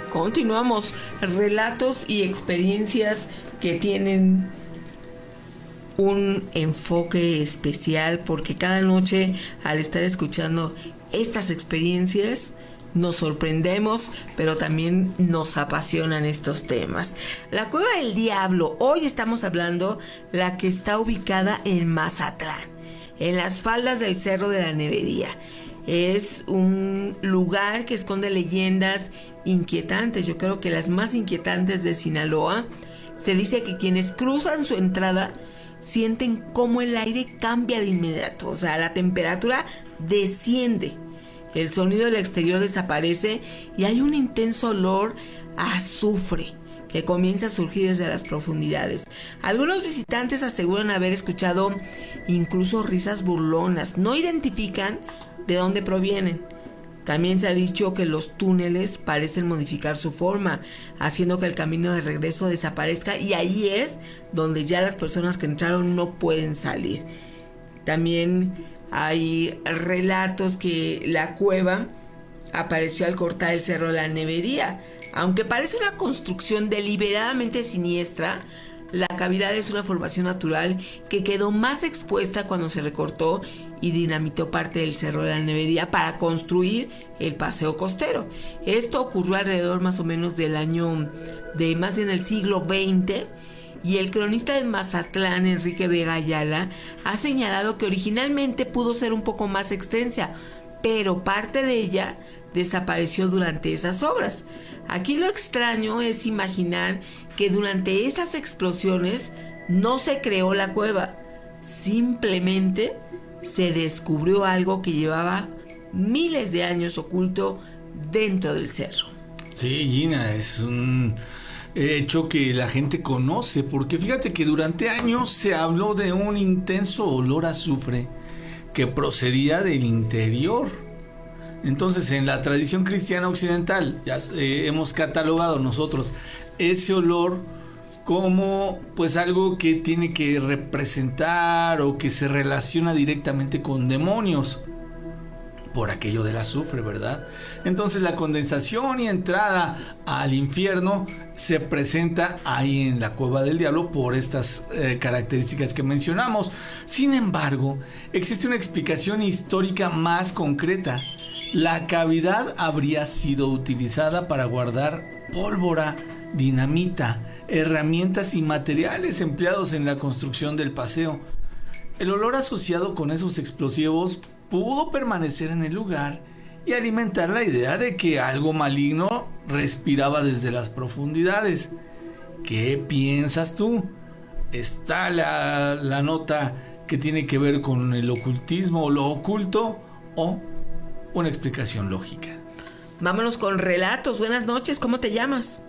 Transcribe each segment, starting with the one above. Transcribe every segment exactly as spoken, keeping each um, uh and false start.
Continuamos. Relatos y experiencias que tienen un enfoque especial, porque cada noche al estar escuchando estas experiencias nos sorprendemos, pero también nos apasionan estos temas. La Cueva del Diablo, hoy estamos hablando la que está ubicada en Mazatlán, en las faldas del Cerro de la Nevería. Es un lugar que esconde leyendas inquietantes, yo creo que las más inquietantes de Sinaloa. Se dice que quienes cruzan su entrada sienten cómo el aire cambia de inmediato, o sea, la temperatura desciende, el sonido del exterior desaparece y hay un intenso olor a azufre que comienza a surgir desde las profundidades. Algunos visitantes aseguran haber escuchado incluso risas burlonas, no identifican de dónde provienen. También se ha dicho que los túneles parecen modificar su forma, haciendo que el camino de regreso desaparezca, y ahí es donde ya las personas que entraron no pueden salir. También hay relatos que la cueva apareció al cortar el Cerro de la Nevería. Aunque parece una construcción deliberadamente siniestra, la cavidad es una formación natural que quedó más expuesta cuando se recortó y dinamitó parte del Cerro de la Nevería para construir el paseo costero. Esto ocurrió alrededor más o menos del año de más bien el siglo veinte, y el cronista de Mazatlán, Enrique Vega Ayala, ha señalado que originalmente pudo ser un poco más extensa, pero parte de ella desapareció durante esas obras. Aquí lo extraño es imaginar que durante esas explosiones no se creó la cueva, simplemente se descubrió algo que llevaba miles de años oculto dentro del cerro. Sí, Gina, es un hecho que la gente conoce, porque fíjate que durante años se habló de un intenso olor a azufre que procedía del interior. Entonces, en la tradición cristiana occidental ya eh, hemos catalogado nosotros ese olor como pues algo que tiene que representar o que se relaciona directamente con demonios por aquello del azufre, ¿verdad? Entonces la condensación y entrada al infierno se presenta ahí en la Cueva del Diablo por estas eh, características que mencionamos. Sin embargo, existe una explicación histórica más concreta. La cavidad habría sido utilizada para guardar pólvora, dinamita, herramientas y materiales empleados en la construcción del paseo. El olor asociado con esos explosivos pudo permanecer en el lugar y alimentar la idea de que algo maligno respiraba desde las profundidades. ¿Qué piensas tú? ¿Está la, la nota que tiene que ver con el ocultismo o lo oculto, o una explicación lógica? Vámonos con relatos. Buenas noches, ¿cómo te llamas?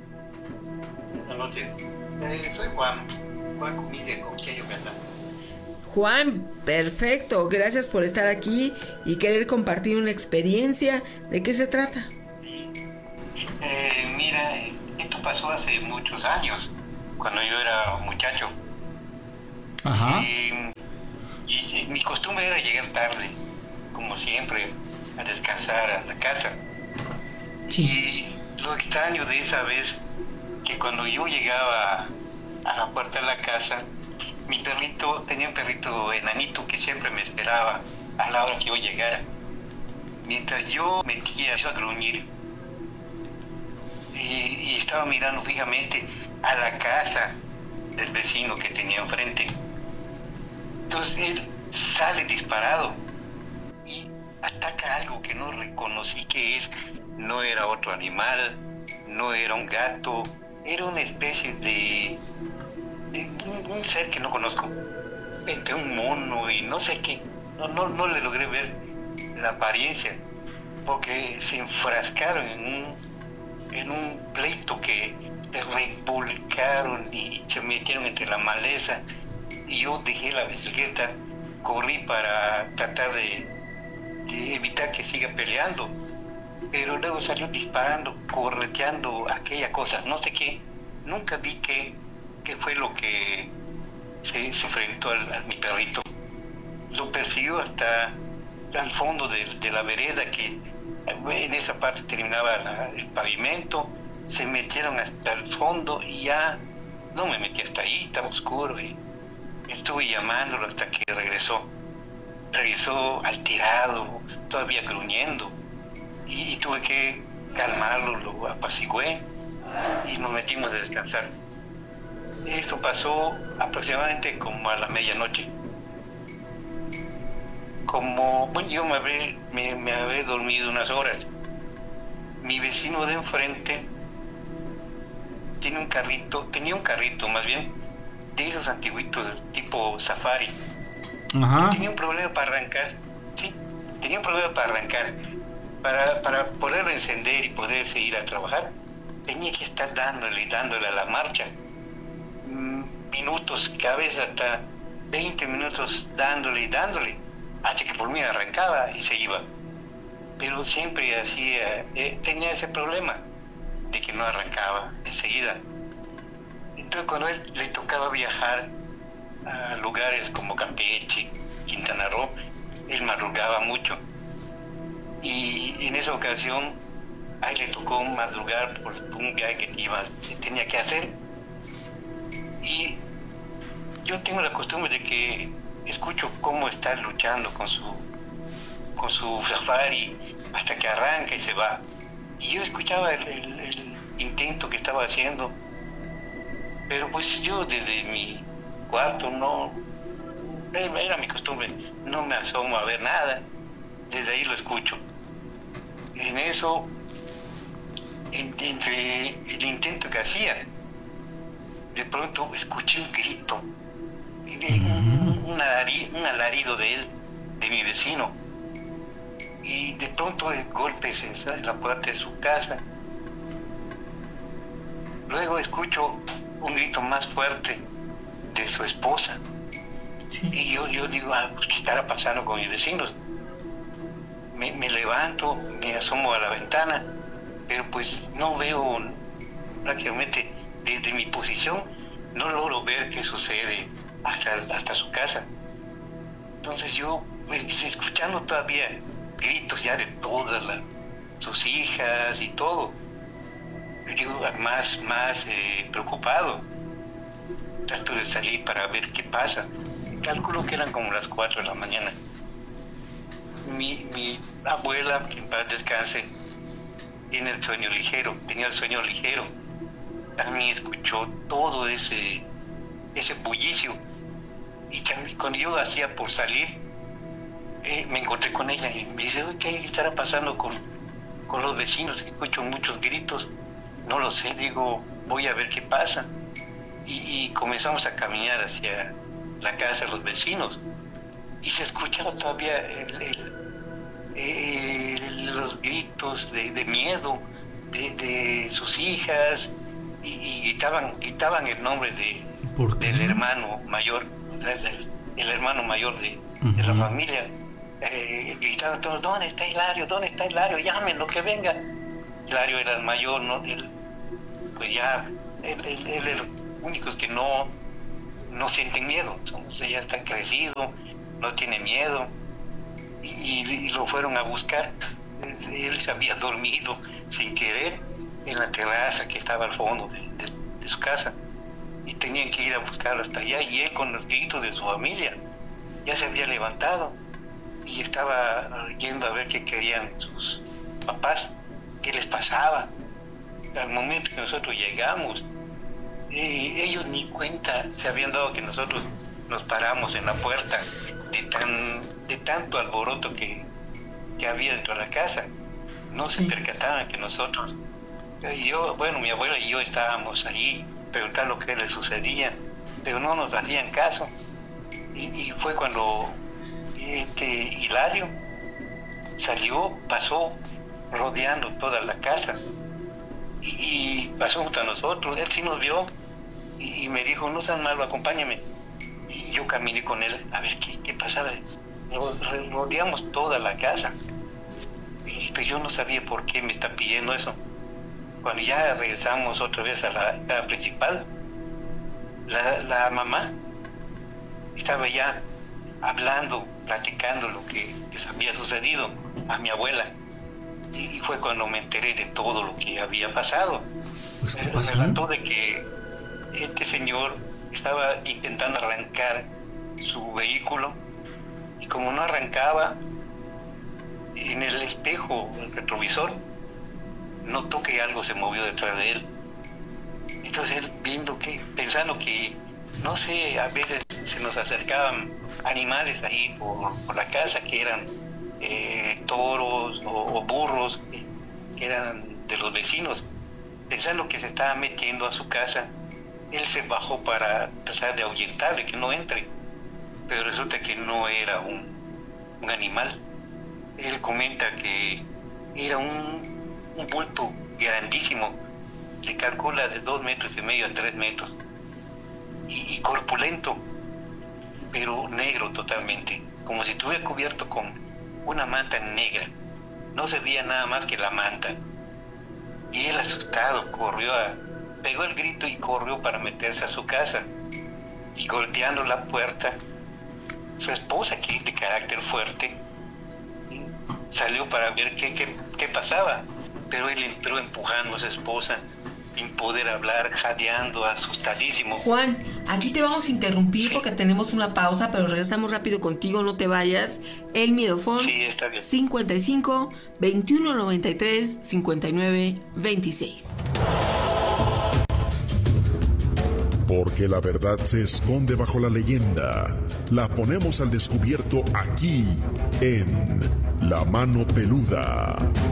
Buenas noches, eh, soy Juan, Juan Comide, con quien yo canta. Juan, perfecto, gracias por estar aquí y querer compartir una experiencia. ¿De qué se trata? Sí. Eh, mira, esto pasó hace muchos años, cuando yo era muchacho. Ajá. Y, y, y mi costumbre era llegar tarde, como siempre, a descansar a la casa. Sí. Y lo extraño de esa vez, que cuando yo llegaba a la puerta de la casa, mi perrito, tenía un perrito enanito que siempre me esperaba a la hora que yo llegara. Mientras yo metía a gruñir y, y estaba mirando fijamente a la casa del vecino que tenía enfrente. Entonces él sale disparado y ataca algo que no reconocí que es. No era otro animal, no era un gato, era una especie de, de un, un ser que no conozco, entre un mono y no sé qué. No, no, no le logré ver la apariencia, porque se enfrascaron en un, en un pleito que revolcaron y se metieron entre la maleza, y yo dejé la bicicleta, corrí para tratar de, de evitar que siga peleando, pero luego salió disparando, correteando aquella cosa, no sé qué. Nunca vi qué, qué fue lo que se, se enfrentó al, a mi perrito. Lo persiguió hasta al fondo de, de la vereda, que En esa parte terminaba la, el pavimento, se metieron hasta el fondo y ya no me metí hasta ahí, estaba oscuro y estuve llamándolo hasta que regresó. Regresó alterado, todavía gruñendo y, y tuve que calmarlo, lo apacigué y nos metimos a descansar. Esto pasó aproximadamente como a la medianoche. Como, bueno, yo me había, me, me había dormido unas horas. Mi vecino de enfrente tiene un carrito, tenía un carrito más bien, de esos antiguitos tipo Safari. Ajá. Tenía un problema para arrancar, sí, tenía un problema para arrancar. Para, para poderlo encender y poder seguir a trabajar, tenía que estar dándole y dándole a la marcha. Minutos, cada vez hasta veinte minutos dándole y dándole, hasta que por mí arrancaba y se iba. Pero siempre hacía, eh, tenía ese problema de que no arrancaba enseguida. Entonces cuando él le tocaba viajar a lugares como Campeche, Quintana Roo, él madrugaba mucho. Y en esa ocasión, a él le tocó madrugar por un viaje que, iba, que tenía que hacer. Y yo tengo la costumbre de que escucho cómo está luchando con su con su Safari hasta que arranca y se va. Y yo escuchaba el, el, el intento que estaba haciendo, pero pues yo desde mi cuarto no, era mi costumbre, no me asomo a ver nada, desde ahí lo escucho. En eso, en, entre el intento que hacía, de pronto escuché un grito, un, un, alarido, un alarido de él, de mi vecino, y de pronto golpes en la puerta de su casa. Luego escucho un grito más fuerte de su esposa. Sí. Y yo, yo digo, ah, pues, ¿qué estará pasando con mis vecinos? Me, me levanto, me asomo a la ventana, pero pues no veo, prácticamente desde mi posición, no logro ver qué sucede hasta, hasta su casa. Entonces yo, pues, escuchando todavía gritos ya de todas las, sus hijas y todo, digo, más, más eh, preocupado. Trato de salir para ver qué pasa. Calculo que eran como las cuatro de la mañana. Mi, mi abuela, que en paz descanse, tiene el sueño ligero, tenía el sueño ligero. También escuchó todo ese, ese bullicio. Y también cuando yo hacía por salir, eh, me encontré con ella y me dice, ¿qué estará pasando con, con los vecinos? Escucho muchos gritos. No lo sé, digo, voy a ver qué pasa. Y, y comenzamos a caminar hacia la casa de los vecinos. Y se escuchaba todavía el, el, el, los gritos de, de miedo de, de sus hijas. Y, y gritaban, gritaban el nombre de, del hermano mayor, el, el hermano mayor de, uh-huh. de la familia. Eh, gritaban todos, ¿dónde está Hilario? ¿Dónde está Hilario? Llámenlo, que venga. Hilario era el mayor, ¿no? Él, pues ya, él, él, él era únicos que no, no sienten miedo. Entonces ya está crecido, no tiene miedo. Y, y lo fueron a buscar. Él, él se había dormido sin querer en la terraza que estaba al fondo de, de, de su casa. Y tenían que ir a buscarlo hasta allá. Y él, con los gritos de su familia, ya se había levantado y estaba yendo a ver qué querían sus papás, qué les pasaba. Al momento que nosotros llegamos, eh, ellos ni cuenta se habían dado que nosotros nos paramos en la puerta de tan de tanto alboroto que, que había dentro de la casa. No se percataban que nosotros, eh, yo, bueno, mi abuela y yo estábamos allí preguntando qué les sucedía, pero no nos hacían caso. Y, y fue cuando este Hilario salió, pasó rodeando toda la casa y, y pasó junto a nosotros. Él sí nos vio y, y me dijo, no sean malo, acompáñame. Y yo caminé con él a ver qué, qué pasaba. Rodeamos toda la casa y pues yo no sabía por qué me está pidiendo eso. Cuando ya regresamos otra vez a la casa principal, la, la mamá estaba ya hablando, platicando lo que les había sucedido a mi abuela. Y fue cuando me enteré de todo lo que había pasado. Pues, ¿qué Me pasó? relató de que este señor estaba intentando arrancar su vehículo y como no arrancaba, en el espejo, el retrovisor, notó que algo se movió detrás de él. Entonces él, viendo que, pensando que, no sé, a veces se nos acercaban animales ahí por, por la casa que eran eh, toros o, o burros que, que eran de los vecinos, pensando que se estaba metiendo a su casa, él se bajó para tratar de ahuyentarle, que no entre, pero resulta que no era un, un animal. Él comenta que era un, un bulto grandísimo, se calcula de dos metros y medio a tres metros, y, y corpulento, pero negro totalmente, como si estuviera cubierto con una manta negra, no se veía nada más que la manta. Y él, asustado, corrió a, pegó el grito y corrió para meterse a su casa, y golpeando la puerta, su esposa, que es de carácter fuerte, salió para ver qué, qué, qué pasaba, pero él entró empujando a su esposa, sin poder hablar, jadeando, asustadísimo. Juan, aquí te vamos a interrumpir, sí, porque tenemos una pausa, pero regresamos rápido contigo, no te vayas. El Miedofón, sí, está bien. cincuenta y cinco, veintiuno noventa y tres, cincuenta y nueve veintiséis. Porque la verdad se esconde bajo la leyenda. La ponemos al descubierto aquí, en La Mano Peluda.